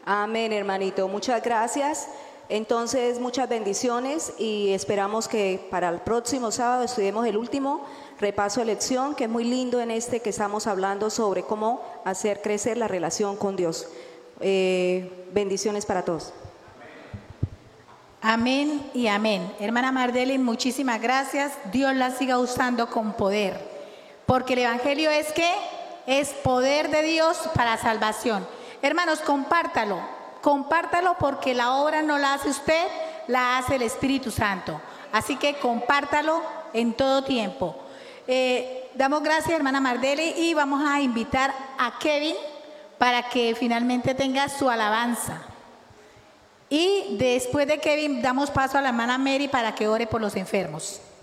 Amén, hermanito. Muchas gracias. Entonces, muchas bendiciones y esperamos que para el próximo sábado estudiemos el último repaso de lección, que es muy lindo en este que estamos hablando sobre cómo hacer crecer la relación con Dios. Bendiciones para todos. Amén y amén. Hermana Mardelin, muchísimas gracias. Dios la siga usando con poder. Porque el Evangelio es que es poder de Dios para salvación. Hermanos, compártalo. Compártalo porque la obra no la hace usted, la hace el Espíritu Santo. Así que compártalo en todo tiempo. Damos gracias, hermana Mardelin, y vamos a invitar a Kevin para que finalmente tenga su alabanza. Y después de Kevin damos paso a la hermana Mary para que ore por los enfermos.